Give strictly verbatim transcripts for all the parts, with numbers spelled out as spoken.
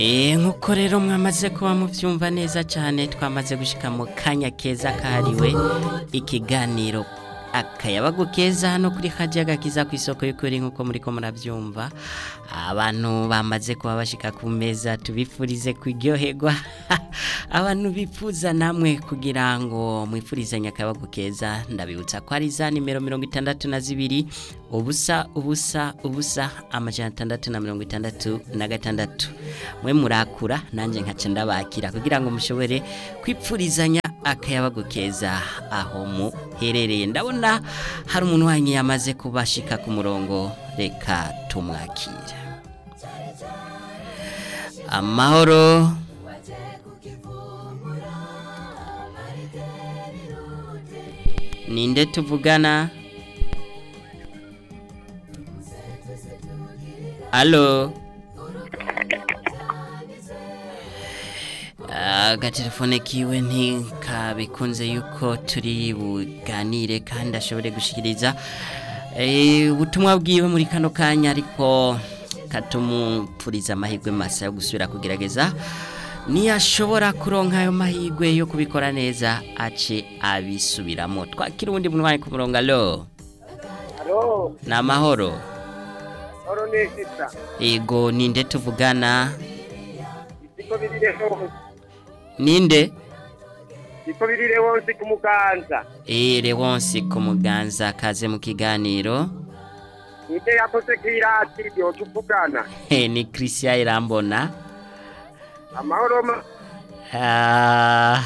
Eh nkuko rero mwamaze kuba muvyumva neza cyane twamaze gushika mu kanya keza kahariwe ikiganiro akayabago keza hano kuri Kajaga kiza ku isoko y'ukuri nkuko muri ko muravyumva abantu bamaze kuba bashika ku meza tubifurize kuryoherwa abantu bifuza namwe kugira ngo mwifurizanye akayabago keza ndabibutsa ko ari za nimero mirongo itandatu na zibiri ubusa ubusa ubusa amajana atandatu na mirongo itandatu na gatandatu mwe murakura nanje nkaca ndabakira kugira ngo mushobore kwipfurizanya akayabago keza aho muherereye ndabona hari umuntu wanyu yamaze kubashika ku murongo reka tumwakire amahoro ninde tuvugana Allo agatelefone kiwe ntikabikunze yuko turi buganire kandi ashobore gushikiriza eh ubutumwa bwiwe muri kano kanya ariko katumupfuriza amahirwe masa yo gusubira kugerageza ni ashobora kuronka ayo mahirwe yo kubikora neza ace abisubiramo twakira ubundi muntu wari ku murongo allo Allo na mahoro Oro neshita ego ninde tuvugana Iko birire hose Ninde? Iko birire hose ku muganza. Eh Lewonsi ku muganza kaze mu kiganiro. Nite yapose kirati byo tuvugana. Eh ni Christian Irambona. Amahoro ma. Ah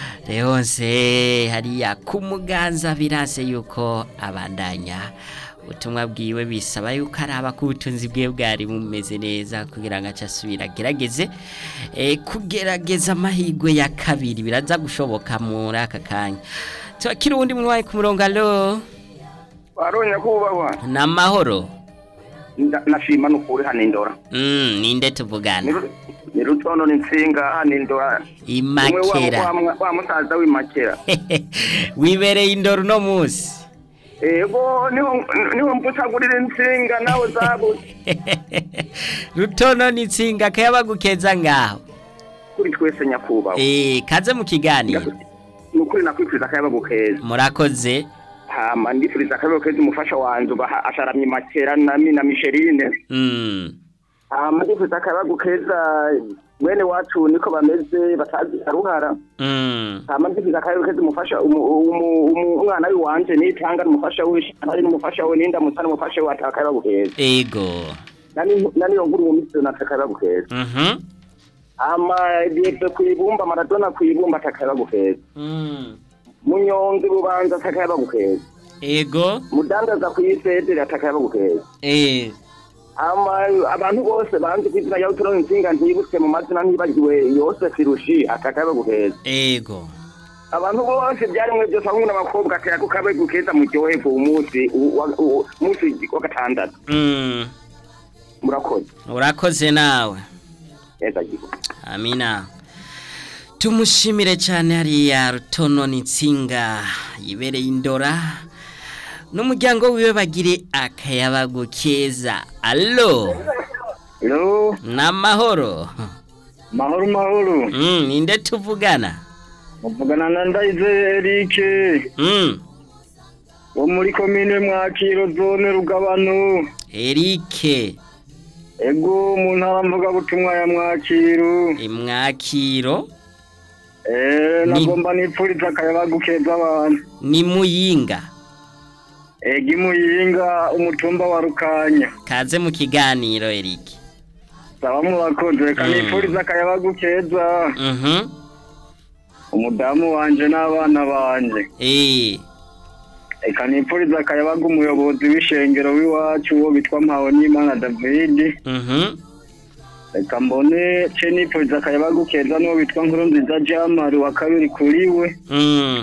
Lewonsi hariya ku muganza birase yuko abandanya ubutumwa bwiwe bisaba yuko araba ku butunzi bwe bwari bumeze neza kugira ngo acasubira gerageze eh kugerageza amahirwe ya kabiri biraza gushoboka muri aka kanya twakira undi muntu wayi ku murongo allo Waronya kubahwa na mahoro nashima nukuri hanindora mm ninde tuvugana ni rutono n'insinga hanindora imakera wa musaza w'imakera wibereye indoro no musi Ego niho niho mputagurira insinga nawe zabuze Rutono n'insinga kayabagukeza ngaho kuri twese nyakubaho eh kaze mu kiganiro nukuri nakwifuriza akayabagukeza murakoze hama ndifuriza akayabagukeza umufasha wanje uba asharamye makera na mina Micheline mm hama ndifuriza akayabagukeza Wene watu niko bameze batazi aruhara. Mm. Hama ndifuriza akayabagukeza umufasha umwana wanje nitanga umufasha wishi ari umufasha we ninda mutana umufasha we atakayabagukeza. Ego. Nani nani yonguru mu mitsi natakayabagukeza. Mhm. Ama diye kwibumba Maradona kwibumba atakayabagukeza. Mm. Munyonzi bubanza atakayabagukeza. Ego. Mudandaza kuyisede atakayabagukeza. Eh. Ama abantu bose banze kwizina ya utoro insinga ntibutse mu mazina ntibagiwe yose firushi atakayabagukeza. Ego. Abantu bose byari mwe byo sangu n'abakobwa akaya kukabe gukeza mu cyohe ku umunsi umunsi wa gatandatu. Mm. Murakoze. Urakoze nawe. Eza gigo. Amina. Tumushimire cyane hariya Rutono n'insinga yibereye indora. N'umuryango wiwe bagire akayabago keza. Allo. Hello. Na mahoro. Mahoro mahoro. Mm, ninde tuvugana? Muvugana na Ndayize Eric. Mm. Wo muri commune Mwakiro zone Rugabano. Eric. Ego mu ntara mvuga butumwa ya Mwakiro. Imwakiro. Eh nagomba nipfuriza akayabago keza abantu. Ni Muyinga. Egi Muyinga umutumba wa Rukanya. Kaze mu kiganiro Eric. Saba murakoze kanipfuriza akayabago keza. Mhm. Umudamu wanje n'abana banje. Eh. Eka nipfuriza akayabago umuyobozi w'ishengero w'iwacu wo bitwa Mpawonimana David. Mhm. Eka mbone ce nipfuriza akayabago keza no bitwa Nkurunziza Jamari wa kabiri kuriwe. Mm.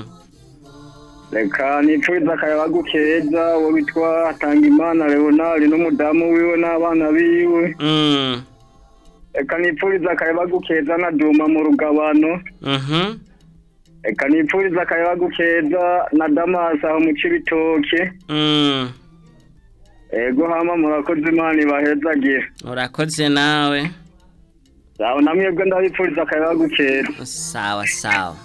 Reka nipfuriza akayabago keza wo bitwa Tangimana Leonard n'umudamu wiwe n'abana biwe. Mm. Eka nipfuriza akayabago keza na Duma mu Rugabano. Mhm. Eka nipfuriza akayabago keza na Damas aho mu Cibitoke. Mm. Ego hama murakoze Imana ibahezagire. Urakoze nawe. Sawa namwebwe ndabipfuriza akayabagu keza. Sawa sawa.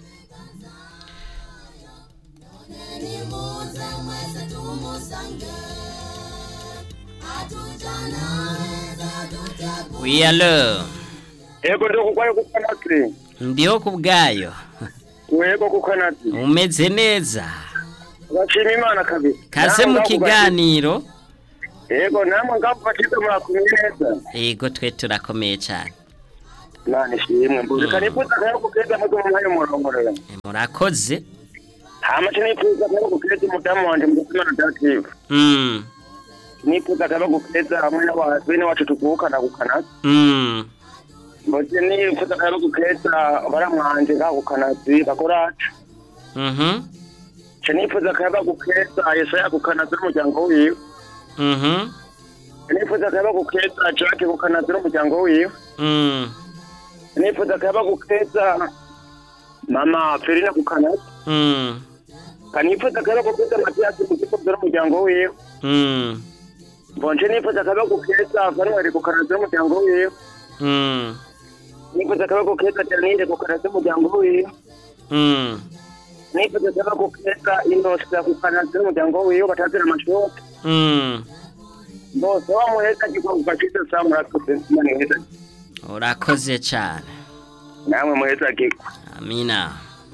Oui, allo. Ego ndo kukwayo kukanatri. Ndiyo kubgayo. Wego kukanatri. Umeze neza. Bashima Imana kabisa. Kaze mu kiganiro. Ego namwe ngabafashije murakumye neza. Ego twe turakomeye cyane. Nani shimwe mbuze kanifuza kayo kugeza mu mwanya murongorera. Murakoze. Hama chinifuza kayo kugeza umudamu wanje mu kumana dative. Mm. Nifuza kayo kugeza hamwe n'abazwe wacu tukukana gukana. Mm. Mboje nifuza kayo kugeza baramwanje gakukanazi bakoraca. Mhm. Chinifuza kayo kugeza Yesaya kukanazi n'umuryango wiwe. Mhm. Nifuza kayo kugeza Jacques kukanazi n'umuryango wiwe. Mm. Nifuza kayo kugeza Mama Ferina kukanazi. Mm. Kanifuza kayo kugeza Mathias kukanazi n'umuryango wiwe. Mm. Bonje nifuza kayo kugeza Fanuel kukanazi n'umuryango wiwe. Mm. Nifuza kayo kugeza Janine kukanazi n'umuryango wiwe. Mm. Nifuza kayo kugeza Inosa kukanazi n'umuryango wiwe batazira amashoka. Mm. Bose bamuheza kiko kugashitse samura kusensimani heza. Urakoze cyane. Namwe muheza kiko. Amina.